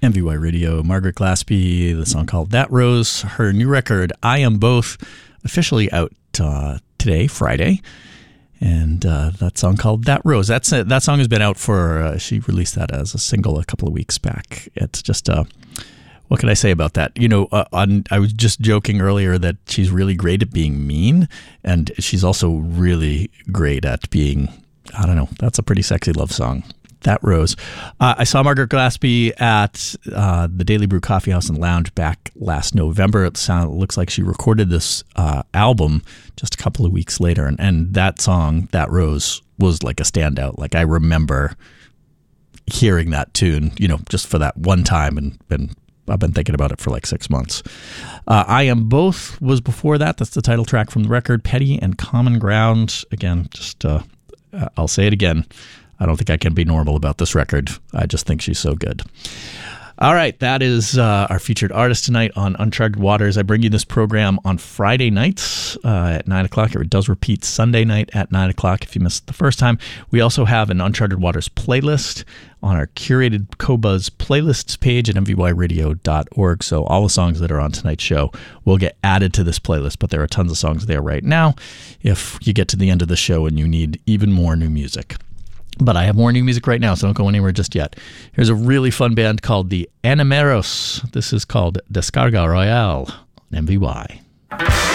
MVY Radio, Margaret Glaspie, the song called That Rose. Her new record, I Am Both, officially out today, Friday. And that song called That Rose. That song has been out for, she released that as a single a couple of weeks back. It's just, what can I say about that? You know, I was just joking earlier that she's really great at being mean. And she's also really great at being, I don't know, that's a pretty sexy love song. That Rose. I saw Margaret Glaspie at the Daily Brew Coffee House and Lounge back last November. It looks like she recorded this album just a couple of weeks later. And that song, That Rose, was like a standout. Like I remember hearing that tune, you know, just for that one time. And I've been thinking about it for like 6 months. I Am Both was before that. That's the title track from the record. Petty and Common Ground. Again, just I'll say it again. I don't think I can be normal about this record. I just think she's so good. All right, that is our featured artist tonight on Uncharted Waters. I bring you this program on Friday nights at 9 o'clock. It does repeat Sunday night at 9 o'clock if you missed the first time. We also have an Uncharted Waters playlist on our curated Qobuz playlists page at mvyradio.org. So all the songs that are on tonight's show will get added to this playlist, but there are tons of songs there right now if you get to the end of the show and you need even more new music. But I have more new music right now, so don't go anywhere just yet. Here's a really fun band called the Enameros. This is called Descarga Royale on MVY.